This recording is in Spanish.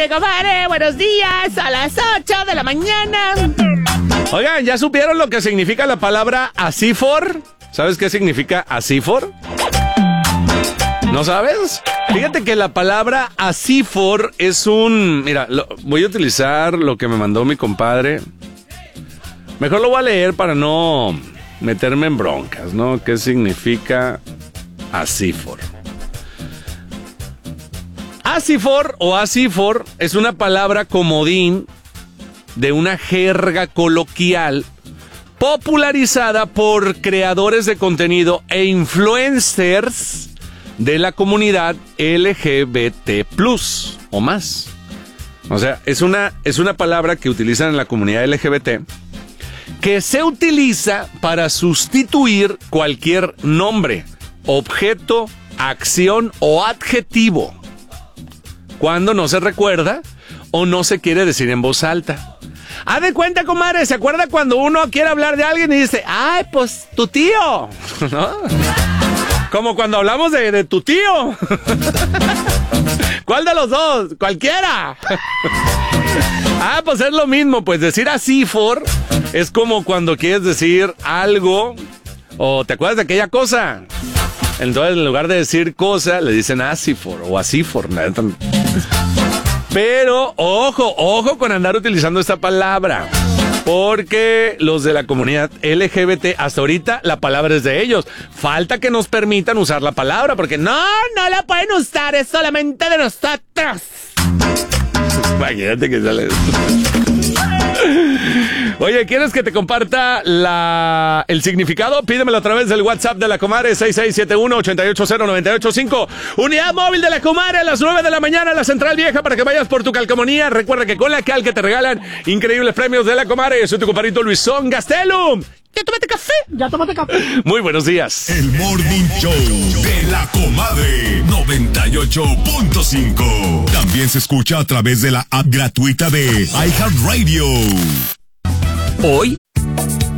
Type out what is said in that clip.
comadre, buenos días, a las 8 de la mañana. Oigan, ¿ya supieron lo que significa la palabra asifor? ¿Sabes qué significa asifor? ¿No sabes? Fíjate que la palabra asifor es un... Mira, voy a utilizar lo que me mandó mi compadre. Mejor lo voy a leer para no meterme en broncas, ¿no? ¿Qué significa asifor? Asifor o asifor es una palabra comodín de una jerga coloquial popularizada por creadores de contenido e influencers de la comunidad LGBT+ o más. O sea, es una palabra que utilizan en la comunidad LGBT que se utiliza para sustituir cualquier nombre, objeto, acción o adjetivo cuando no se recuerda o no se quiere decir en voz alta. Haz de cuenta, comadre, ¿se acuerda cuando uno quiere hablar de alguien y dice, ay, pues tu tío? ¿No? Como cuando hablamos de tu tío. ¿Cuál de los dos? Cualquiera. Ah, pues es lo mismo, pues decir asifor es como cuando quieres decir algo o te acuerdas de aquella cosa. Entonces, en lugar de decir cosa, le dicen asifor o asifor. Pero, ojo con andar utilizando esta palabra. Porque los de la comunidad LGBT, hasta ahorita, la palabra es de ellos. Falta que nos permitan usar la palabra, porque no la pueden usar, es solamente de nosotros. Imagínate que sale. Oye, ¿quieres que te comparta el significado? Pídemelo a través del WhatsApp de la comadre 6671-880985. Unidad móvil de la comadre a las 9 de la mañana en la Central Vieja para que vayas por tu calcomanía. Recuerda que con la cal que te regalan increíbles premios de la comadre. Soy tu compadrito Luisón Gastelum. ¿Ya tomaste café? Ya tomaste café. Muy buenos días. El Morning Show de la comadre 98.5. También se escucha a través de la app gratuita de iHeartRadio. Hoy